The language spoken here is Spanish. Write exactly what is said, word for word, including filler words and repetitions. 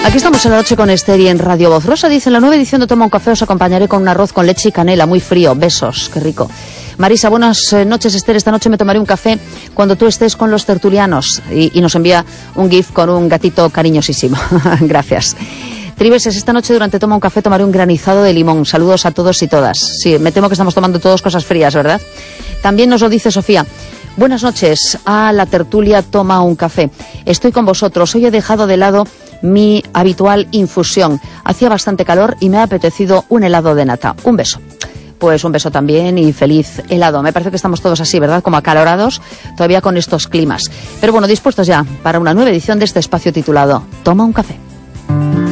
Aquí estamos en la noche con Esther y en Radio Voz. Rosa dice, en la nueva edición de Toma un Café os acompañaré con un arroz con leche y canela, muy frío. Besos, qué rico. Marisa, buenas noches, Esther. Esta noche me tomaré un café cuando tú estés con los tertulianos. Y, y nos envía un gif con un gatito cariñosísimo. Gracias. Triveses, esta noche durante Toma un Café tomaré un granizado de limón. Saludos a todos y todas. Sí, me temo que estamos tomando todos cosas frías, ¿verdad? También nos lo dice Sofía. Buenas noches a la tertulia Toma un Café. Estoy con vosotros. Hoy he dejado de lado mi habitual infusión. Hacía bastante calor y me ha apetecido un helado de nata. Un beso. Pues un beso también y feliz helado. Me parece que estamos todos así, ¿verdad? Como acalorados todavía con estos climas. Pero bueno, dispuestos ya para una nueva edición de este espacio titulado Toma un Café.